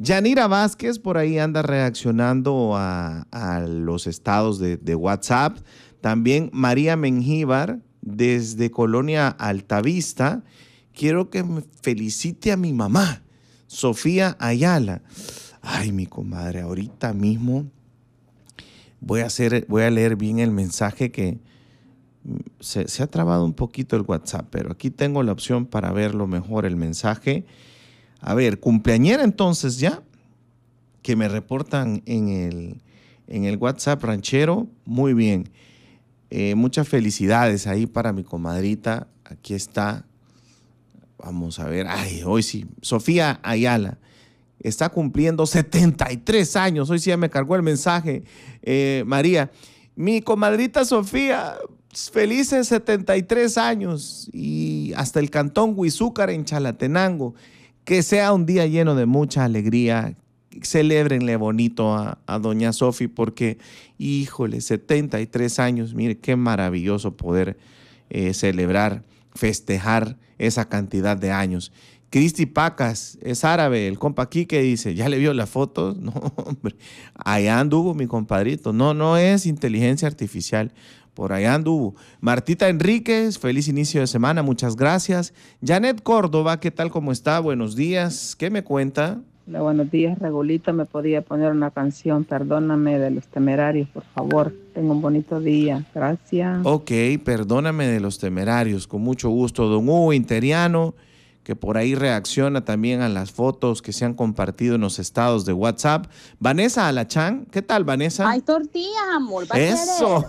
Yanira Vázquez por ahí anda reaccionando a los estados de WhatsApp. También María Mengíbar desde Colonia Altavista. Quiero que me felicite a mi mamá, Sofía Ayala. Ay, mi comadre, ahorita mismo voy a leer bien el mensaje que se ha trabado un poquito el WhatsApp, pero aquí tengo la opción para verlo mejor el mensaje. A ver, cumpleañera entonces ya, que me reportan en el WhatsApp ranchero. Muy bien. Muchas felicidades ahí para mi comadrita. Aquí está. Vamos a ver. Ay, hoy sí. Sofía Ayala está cumpliendo 73 años. Hoy sí ya me cargó el mensaje. María, mi comadrita Sofía, felices 73 años. Y hasta el cantón Huizúcar en Chalatenango. Que sea un día lleno de mucha alegría. Celébrenle bonito a doña Sofi porque, híjole, 73 años. Mire, qué maravilloso poder celebrar, festejar esa cantidad de años. Cristi Pacas, es árabe, el compa aquí que dice, ¿ya le vio las fotos? No, hombre, allá anduvo mi compadrito. No es inteligencia artificial. Por allá anduvo. Martita Enríquez, feliz inicio de semana, muchas gracias. Janet Córdoba, ¿qué tal? ¿Cómo está? Buenos días. ¿Qué me cuenta? Hola, buenos días, Regulita. ¿Me podía poner una canción? Perdóname, de Los Temerarios, por favor. Tengo un bonito día. Gracias. Ok, Perdóname de Los Temerarios, con mucho gusto. Don Hugo Interiano, que por ahí reacciona también a las fotos que se han compartido en los estados de WhatsApp. Vanessa Alachán, ¿qué tal, Vanessa? Hay tortillas, amor. Eso.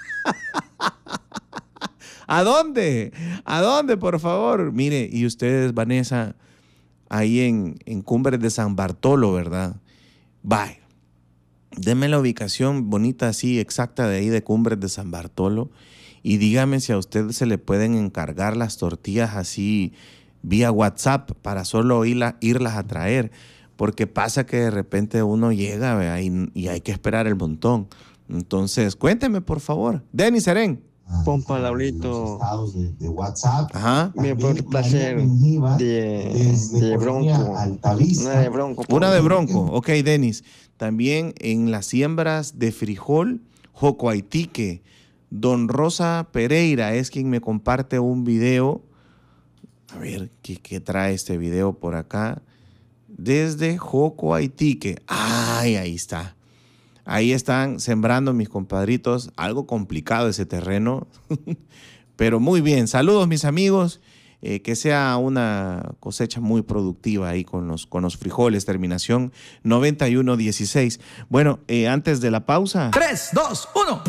¿A dónde? ¿A dónde, por favor? Mire, y ustedes, Vanessa, ahí en Cumbres de San Bartolo, ¿verdad? Bye. Deme la ubicación bonita así, exacta de ahí de Cumbres de San Bartolo y dígame si a usted se le pueden encargar las tortillas así vía WhatsApp para solo irlas a traer, porque pasa que de repente uno llega, ¿verdad? Y hay que esperar el montón. Entonces, cuénteme, por favor. Denis Serén. Pompa Laurito. De WhatsApp. Ajá. Me por placer de Bronco. Una de Bronco. Una de Bronco. Ok, Denis. También en las siembras de frijol, Jocoaitique. Don Rosa Pereira es quien me comparte un video. A ver, ¿qué trae este video por acá? Desde Jocoaitique. Ay, ahí está. Ahí están sembrando mis compadritos. Algo complicado ese terreno, pero muy bien. Saludos, mis amigos. Que sea una cosecha muy productiva ahí con los frijoles. Terminación 9116. Bueno, antes de la pausa. 3, 2, 1.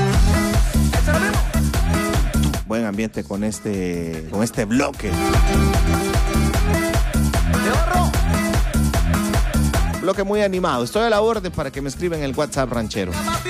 Buen ambiente con este bloque. Bloque muy animado. Estoy a la orden para que me escriban en el WhatsApp ranchero.